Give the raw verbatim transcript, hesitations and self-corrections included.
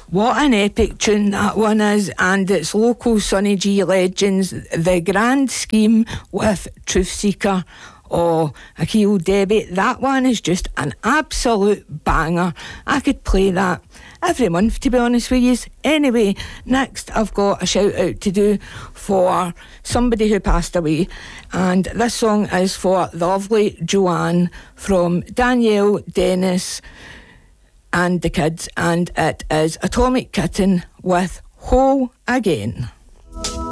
What an epic tune that one is, and it's local Sonny G legends, The Grand Scheme with Truth Seeker. Oh, Akil Debbie, that one is just an absolute banger. I could play that every month, to be honest with you. Anyway, next I've got a shout out to do for somebody who passed away, and this song is for the lovely Joanne from Danielle, Dennis and the kids, and it is Atomic Kitten with Whole Again.